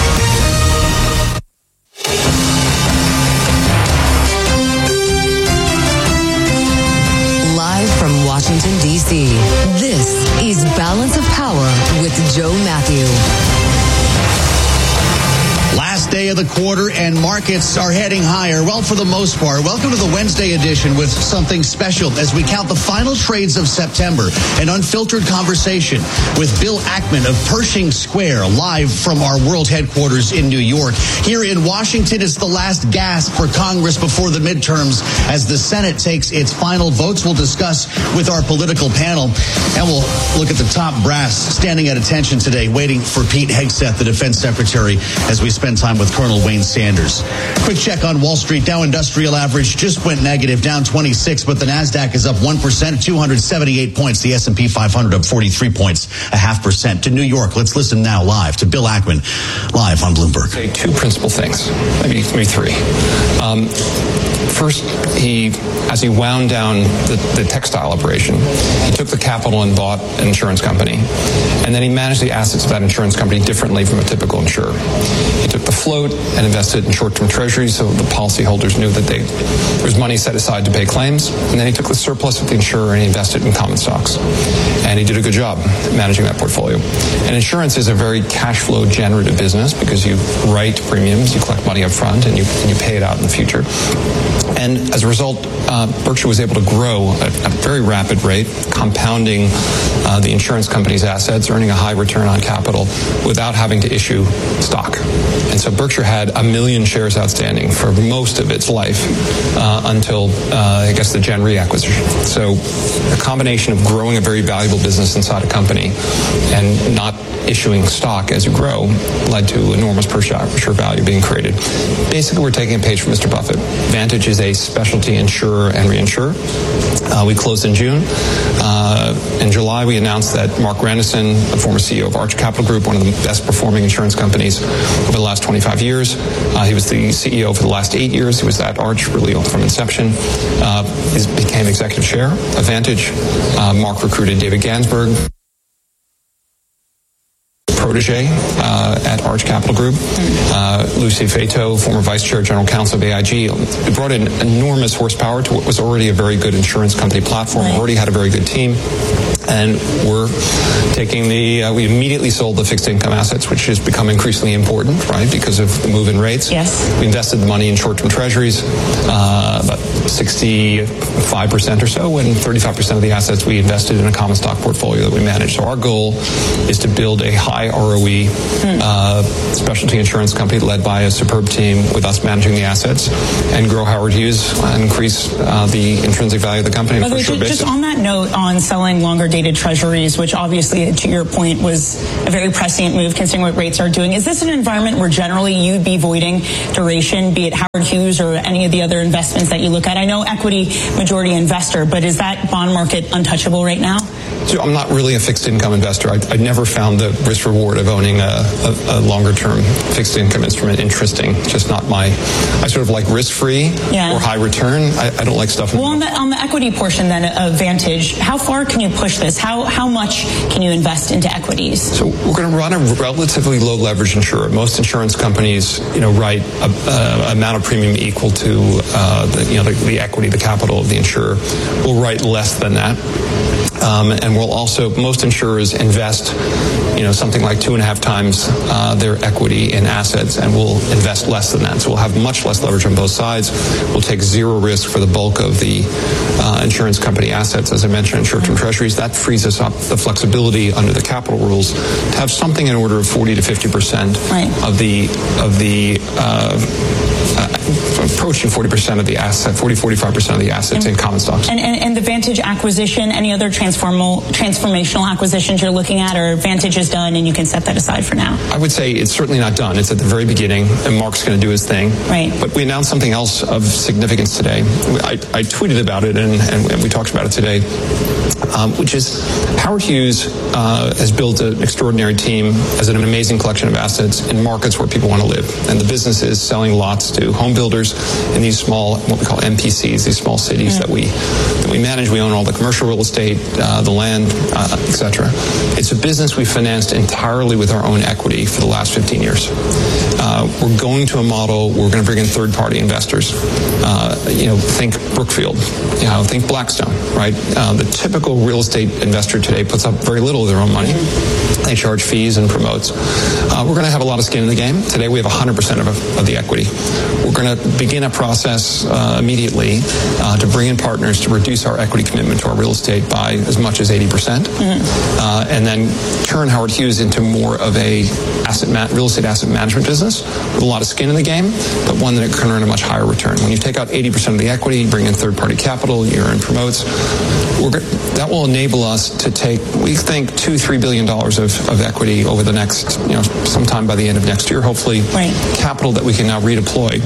Live from Washington, D.C., this is Balance of Power with Joe Matthew. Last day of the quarter and markets are heading higher. Well, for the most part. Welcome to the Wednesday edition with something special as we count the final trades of September. An unfiltered conversation with Bill Ackman of Pershing Square, live from our world headquarters in New York. Here in Washington, it's the last gasp for Congress before the midterms as the Senate takes its final votes. We'll discuss with our political panel, and we'll look at the top brass standing at attention today, waiting for Pete Hegseth, the defense secretary, as we spend time with Colonel Wayne Sanders. Quick check on Wall Street. Dow Industrial Average just went negative, down 26, but the NASDAQ is up 1%, 278 points. The S&P 500 up 43 points, 0.5%. To New York, let's listen now live to Bill Ackman, live on Bloomberg. Say two principal things, maybe three. First, as he wound down the textile operation, he took the capital and bought an insurance company. And then he managed the assets of that insurance company differently from a typical insurer. He took the float and invested in short-term treasuries so the policyholders knew that there was money set aside to pay claims. And then he took the surplus of the insurer and he invested in common stocks. And he did a good job managing that portfolio. And insurance is a very cash flow generative business because you write premiums, you collect money up front, and you pay it out in the future. And as a result, Berkshire was able to grow at a very rapid rate, compounding the insurance company's assets, earning a high return on capital without having to issue stock. And so Berkshire had 1 million shares outstanding for most of its life until, I guess, the Gen Re acquisition. So the combination of growing a very valuable business inside a company and not issuing stock as you grow led to enormous per share value being created. Basically, we're taking a page from Mr. Buffett. Vantage is is a specialty insurer and reinsurer. We closed in June. In July, we announced that Mark Grandison, the former CEO of Arch Capital Group, one of the best performing insurance companies over the last 25 years. He was the CEO for the last 8 years. He was at Arch really from inception. He became executive chair of Vantage. Mark recruited David Gansberg, protege at Arch Capital Group. Lucy Fato, former vice chair, general counsel of AIG. We brought in enormous horsepower to what was already a very good insurance company platform. Right. Already had a very good team. And we're taking we immediately sold the fixed income assets, which has become increasingly important, right, because of the move in rates. Yes. We invested the money in short-term treasuries, about 65% or so, and 35% of the assets we invested in a common stock portfolio that we manage. So our goal is to build a high ROE specialty insurance company led by a superb team with us managing the assets and grow Howard Hughes and increase the intrinsic value of the company. By the way, just on that note on selling longer dated treasuries, which obviously to your point was a very prescient move considering what rates are doing, is this an environment where generally you'd be avoiding duration, be it Howard Hughes or any of the other investments that you look at? I know equity majority investor, but is that bond market untouchable right now? So I'm not really a fixed income investor. I never found the risk reward of owning a longer term fixed income instrument interesting. Just not I sort of like risk free or high return. I don't like stuff. Well, on the equity portion then of Vantage, how far can you push this? How much can you invest into equities? So we're going to run a relatively low leverage insurer. Most insurance companies, write a amount of premium equal to the equity, the capital of the insurer. We'll write less than that. And we'll also, most insurers invest, something like 2.5 times their equity in assets, and we'll invest less than that. So we'll have much less leverage on both sides. We'll take zero risk for the bulk of the insurance company assets, as I mentioned, in short-term treasuries. That frees us up the flexibility under the capital rules to have something in order of 40 to 50% of the approaching 40% of the asset, 45% of the assets in common stocks. And the Vantage acquisition, any other transformational acquisitions you're looking at, or Vantage is done and you can set that aside for now? I would say it's certainly not done. It's at the very beginning, and Mark's going to do his thing. Right. But we announced something else of significance today. I tweeted about it, and we talked about it today, which is Howard Hughes has built an extraordinary team, has an amazing collection of assets in markets where people want to live. And the business is selling lots to home builders in these small, what we call MPCs, these small cities that we manage. We own all the commercial real estate, the land, etc. It's a business we financed entirely with our own equity for the last 15 years. We're going to a model, we're going to bring in third-party investors. Think Brookfield, think Blackstone, right? The typical real estate investor today puts up very little of their own money. They charge fees and promotes. We're going to have a lot of skin in the game. Today we have 100% of the equity. We're going to begin a process immediately to bring in partners to reduce our equity commitment to our real estate by as much as 80%, and then turn Howard Hughes into more of a real estate asset management business with a lot of skin in the game, but one that can earn a much higher return. When you take out 80% of the equity, bring in third-party capital, you earn promotes. That will enable us to take, we think, $2-3 billion of equity over the next, sometime by the end of next year, hopefully, capital that we can now redeploy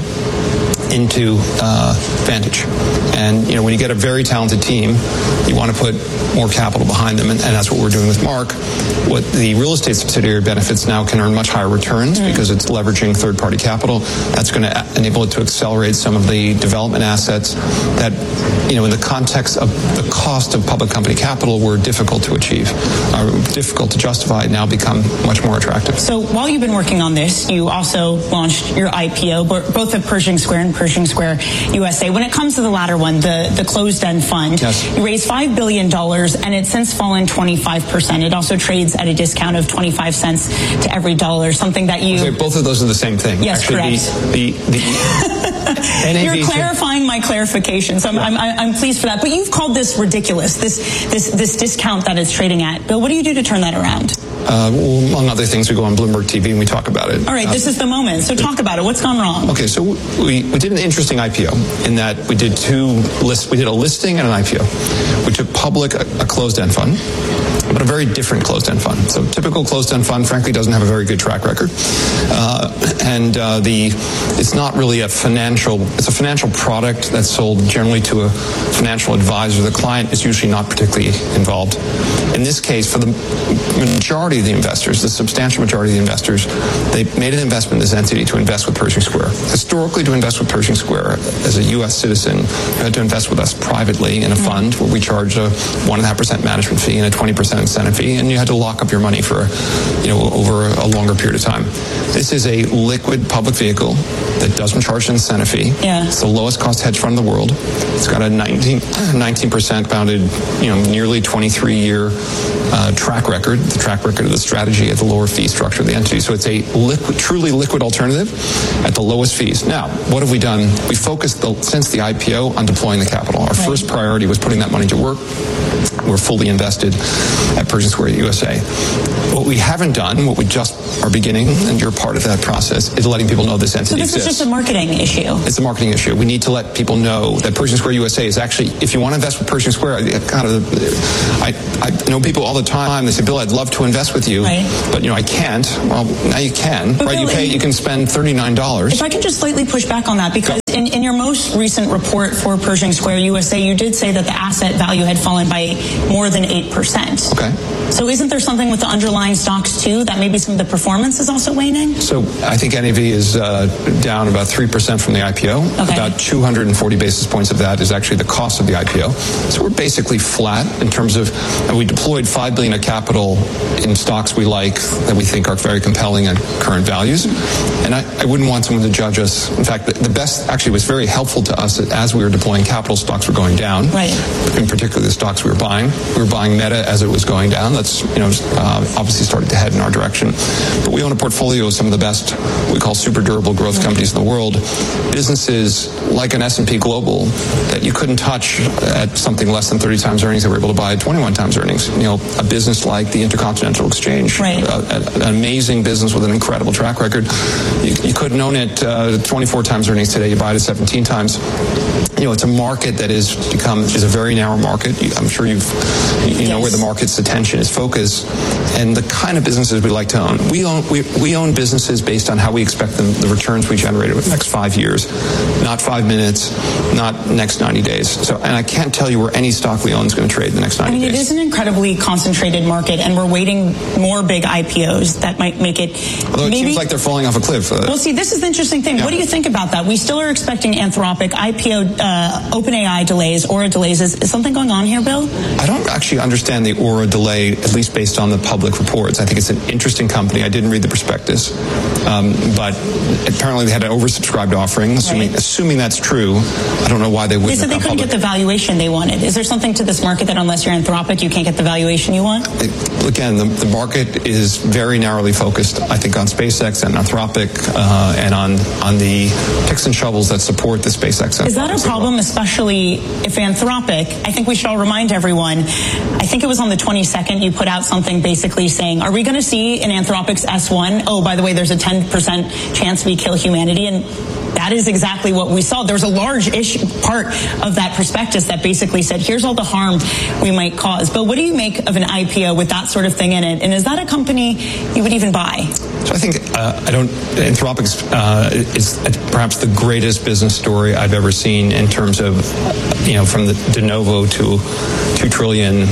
into Vantage. And when you get a very talented team, you want to put more capital behind them, and that's what we're doing with Mark. What the real estate subsidiary benefits now can earn much higher returns because it's leveraging third-party capital. That's going to enable it to accelerate some of the development assets that, in the context of the cost of public company capital, were difficult to achieve, difficult to justify, now become much more attractive. So while you've been working on this, you also launched your IPO, both of Pershing Square and Pershing Square USA. When it comes to the latter one, the closed-end fund, you raised $5 billion, and it's since fallen 25%. It also trades at a discount of 25 cents to every dollar, something that you... Both of those are the same thing. Yes, actually, correct. You're clarifying my clarification, so I'm pleased for that. But you've called this ridiculous, this discount that it's trading at. Bill, what do you do to turn that around? among other things, we go on Bloomberg TV and we talk about it. All right, this is the moment. So talk about it. What's gone wrong? Okay, so we did an interesting IPO in that we did we did a listing and an IPO. We took public a closed-end fund, but a very different closed-end fund. So typical closed-end fund, frankly, doesn't have a very good track record. It's not really it's a financial product that's sold generally to a financial advisor. The client is usually not particularly involved. In this case, for the majority of the investors, the substantial majority of the investors, they made an investment in this entity to invest with Pershing Square. Historically, to invest with Pershing Square, as a U.S. citizen, you had to invest with us privately in a fund where we charge a 1.5% management fee and a 20% incentive fee, and you had to lock up your money for, over a longer period of time. This is a liquid public vehicle that doesn't charge an incentive fee. Yeah. It's the lowest cost hedge fund in the world. It's got a 19% bounded, nearly 23-year track record, the track record of the strategy at the lower fee structure of the entity. So it's a truly liquid alternative at the lowest fees. Now, what have we done? We focused since the IPO on deploying the capital. Our first priority was putting that money to work. We're fully invested at Pershing Square USA. What we haven't done, what we just are beginning, and you're part of that process, is letting people know this entity exists. So this is just a marketing issue. It's a marketing issue. We need to let people know that Pershing Square USA is actually, if you want to invest with Pershing Square, I know people all the time, they say, Bill, I'd love to invest with you, but I can't. Well, now you can, but right? You can spend $39. If I can just slightly push back on that, because in your most recent report for Pershing Square USA, you did say that the asset value had fallen by more than 8%. Okay. So isn't there something with the underlying stocks too, that maybe some of the performance is also waning? So I think NAV is down about 3% from the IPO. Okay. About 240 basis points of that is actually the cost of the IPO. So we're basically flat in terms of, we deployed $5 billion of capital in stocks we like, that we think are very compelling at current values. And I wouldn't want someone to judge us. In fact, the best actually was very helpful to us as we were deploying capital, stocks were going down. Right. In particular, the stocks we were buying. We were buying Meta as it was going down. That's, obviously started to head in our direction. But we own a portfolio of some of the best, we call super durable growth companies in the world. Businesses like an S&P Global that you couldn't touch at something less than 30 times earnings that we're able to buy at 21 times earnings. A business like the Intercontinental Exchange, an amazing business with an incredible track record. You couldn't own it 24 times earnings today. You buy it at 17 times. It's a market that is a very narrow market. I'm sure you know where the market's attention is focused, and the kind of businesses we like to own. We own businesses based on how we expect the returns we generate over the next 5 years, not 5 minutes, not next 90 days. So, and I can't tell you where any stock we own is going to trade in the next 90 days. It is an incredibly concentrated market, and we're waiting more big IPOs that might make it. Although it seems like they're falling off a cliff. Well, see, this is the interesting thing. Yeah. What do you think about that? We still are expecting Anthropic, IPO, OpenAI delays, Aura delays. Is something going on here, Bill? I don't actually understand the Aura delay, at least based on the public reports. I think it's an interesting company. I didn't read the prospectus, but apparently they had an oversubscribed offering. Assuming that's true, I don't know why they wouldn't. They said they couldn't get the valuation they wanted. Is there something to this market that unless you're Anthropic, you can't get the valuation you want? Again, the market is very narrowly focused, I think, on SpaceX and Anthropic and on the picks and shovels that support the SpaceX. Is that a problem, especially if Anthropic, I think we should all remind everyone, I think it was on the 22nd, you put out something basically saying, are we going to see in Anthropic's S1, oh, by the way, there's a 10% chance we kill humanity? And that is exactly what we saw. There was a large part of that prospectus that basically said, here's all the harm we might cause. But what do you make of an IPO with that sort of thing in it? And is that a company you would even buy? So I think Anthropic is perhaps the greatest business story I've ever seen in terms of, from the de novo to $2 trillion.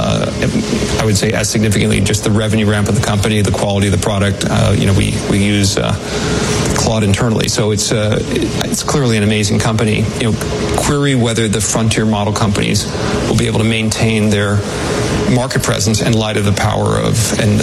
I would say as significantly just the revenue ramp of the company, the quality of the product. We use Claude internally, so it's clearly an amazing company. Query whether the frontier model companies will be able to maintain their market presence in light of the power of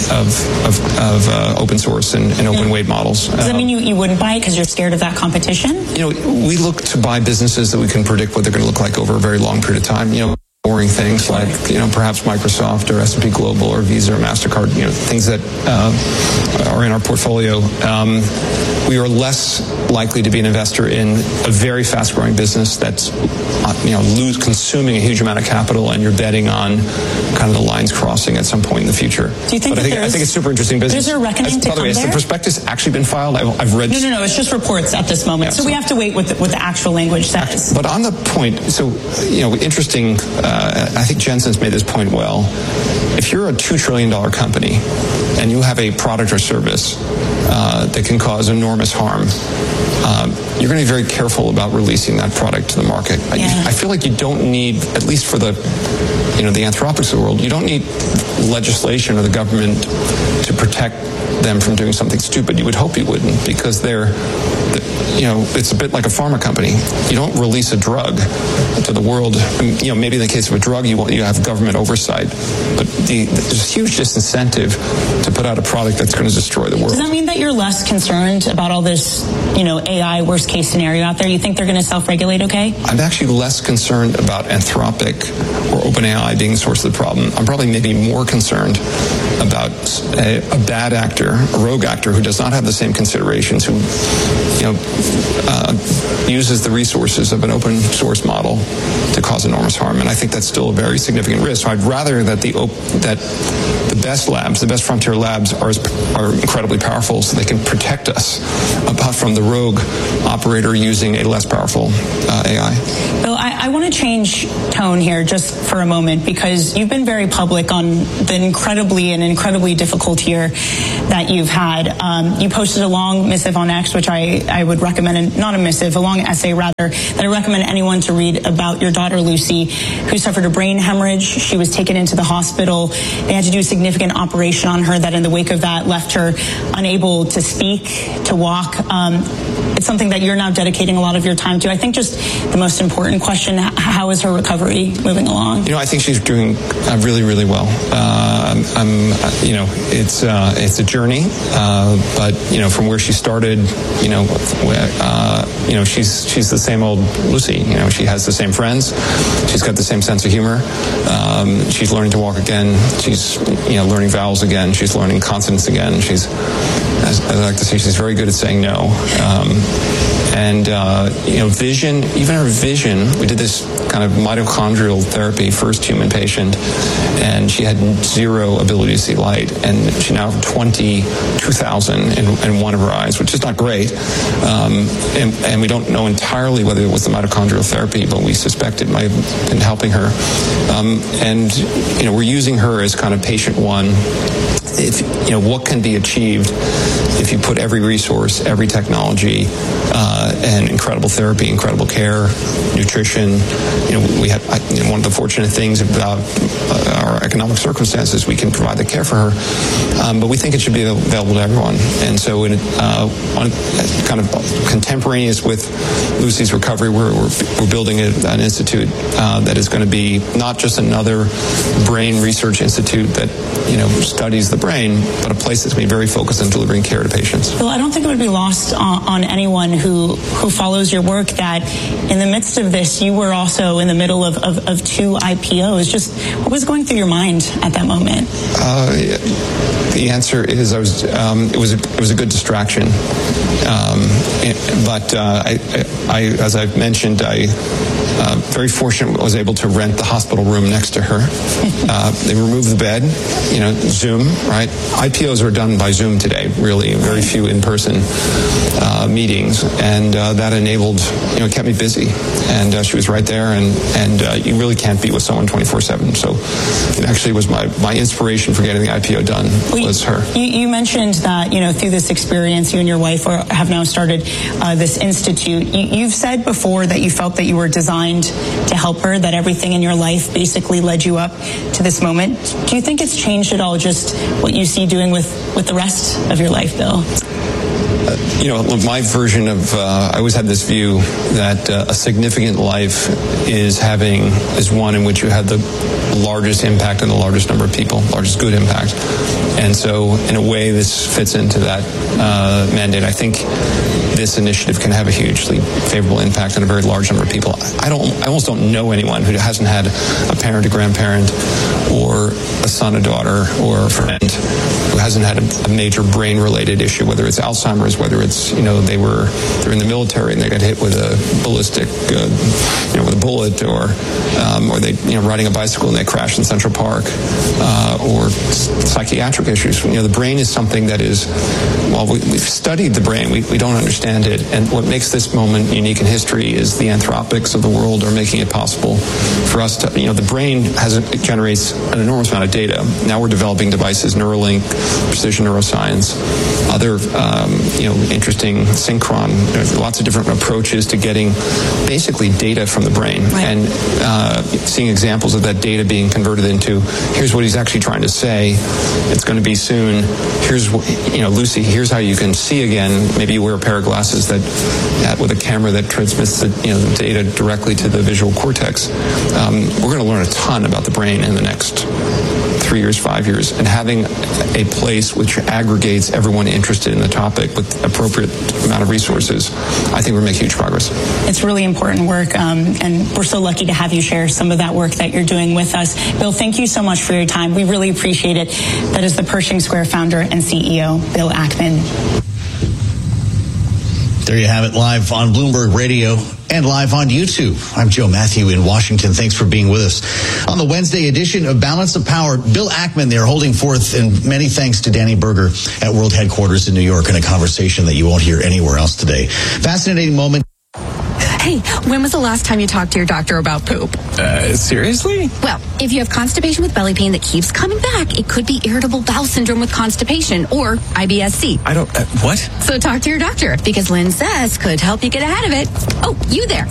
open source and open weight models. Does that mean you wouldn't buy it because you're scared of that competition? We look to buy businesses that we can predict what they're going to look like over a very long period of time. Boring things like, perhaps Microsoft or S&P Global or Visa or MasterCard, things that are in our portfolio. we are less likely to be an investor in a very fast-growing business that's, consuming a huge amount of capital, and you're betting on kind of the lines crossing at some point in the future. Do you think? But I think it's super interesting business. Is there a reckoning to come there? By the way, has the prospectus actually been filed? I've read. No. It's just reports at this moment. So we have to wait what the actual language says. But on the point, interesting. I think Jensen's made this point well. If you're a $2 trillion company and you have a product or service that can cause enormous harm, you're going to be very careful about releasing that product to the market. I feel like you don't need, at least for the Anthropics of the world, you don't need legislation or the government to protect them from doing something stupid. You would hope you wouldn't, because it's a bit like a pharma company. You don't release a drug to the world. Maybe in the case of a drug, you have government oversight, but there's a huge disincentive to put out a product that's going to destroy the world. Does that mean that you're less concerned about all this, AI worst case scenario out there? You think they're going to self-regulate okay? I'm actually less concerned about Anthropic or OpenAI being the source of the problem. I'm probably maybe more concerned about a bad actor, a rogue actor who does not have the same considerations, who uses the resources of an open source model to cause enormous harm. And I think that's still a very significant risk. So I'd rather that the best labs, the best frontier labs, are incredibly powerful, so they can protect us from the rogue operator using a less powerful AI. Bill, I want to change tone here just for a moment, because you've been very public on the incredibly difficult year that you've had. You posted a long missive on X, which I would recommend, not a missive, a long essay rather, that I recommend anyone to read about your daughter Lucy, who suffered a brain hemorrhage. She was taken into the hospital. They had to do a significant operation on her that in the wake of that left her unable to speak, to walk. It's something that you're now dedicating a lot of your time to. I think just the most important question, how is her recovery moving along? I think she's doing really, really well. It's a journey, but from where she started, she's the same old Lucy. She has the same friends. She's got the same sense of humor. She's learning to walk again. She's learning vowels again. She's learning consonants again. She's, as I like to say, she's very good at saying no. Vision, even her vision, we did this kind of mitochondrial therapy, first human patient, and she had zero ability to see light, and she now has 22,000 in one of her eyes, which is not great. And we don't know entirely whether it was the mitochondrial therapy, but we suspect it might have been helping her. We're using her as kind of patient one. What can be achieved if you put every resource, every technology, and incredible therapy, incredible care, nutrition. We have one of the fortunate things about our economic circumstances, we can provide the care for her, but we think it should be available to everyone. And so, kind of contemporaneous with Lucy's recovery, we're building an institute that is going to be not just another brain research institute that studies the brain, but a place that's going to be very focused on delivering care to patients. Well, I don't think it would be lost on anyone who follows your work that in the midst of this, you were also in the middle of two IPOs. Just what was going through your mind at that moment? The answer is it was a good distraction, but as I've mentioned, I very fortunate was able to rent the hospital room next to her. They removed the bed, Zoom, right? IPOs are done by Zoom today, really, very few in-person meetings, and that enabled, kept me busy, and she was right there, and you really can't be with someone 24/7. So it actually was my inspiration for getting the IPO done was her. You mentioned that through this experience, you and your wife have now started this institute. You've said before that you felt that you were designed to help her, that everything in your life basically led you up to this moment. Do you think it's changed at all, just what you see doing with the rest of your life, Bill? My version of, I always had this view that a significant life is one in which you have the largest impact on the largest number of people, largest good impact. And so, in a way, this fits into that mandate. I think this initiative can have a hugely favorable impact on a very large number of people. I almost don't know anyone who hasn't had a parent, a grandparent, or a son, a daughter, or a friend who hasn't had a major brain-related issue, whether it's Alzheimer's, whether it's, they're in the military and they got hit with a ballistic, with a bullet, or they, riding a bicycle and they crashed in Central Park, or psychiatric issues. The brain is something that is, while we've studied the brain, we don't understand it. And what makes this moment unique in history is the Anthropics of the world are making it possible for us to, the brain it generates an enormous amount of data. Now we're developing devices, Neuralink, precision neuroscience, other, interesting synchron. There's lots of different approaches to getting basically data from the brain, right, and seeing examples of that data being converted into, here's what he's actually trying to say. It's going to be soon. Here's what, Lucy, here's how you can see again. Maybe you wear a pair of glasses that with a camera that transmits the data directly to the visual cortex. We're going to learn a ton about the brain in the next 3 years, 5 years, and having a place which aggregates everyone interested in the topic with appropriate amount of resources, I think we're making huge progress. It's really important work, and we're so lucky to have you share some of that work that you're doing with us. Bill, thank you so much for your time. We really appreciate it. That is the Pershing Square founder and CEO, Bill Ackman. There you have it, live on Bloomberg Radio and live on YouTube. I'm Joe Matthew in Washington. Thanks for being with us. On the Wednesday edition of Balance of Power, Bill Ackman there holding forth, and many thanks to Danny Berger at World Headquarters in New York in a conversation that you won't hear anywhere else today. Fascinating moment. Hey, when was the last time you talked to your doctor about poop? Seriously? Well, if you have constipation with belly pain that keeps coming back, it could be irritable bowel syndrome with constipation, or IBS-C. What? So talk to your doctor, because Lynn says could help you get ahead of it. Oh, you there.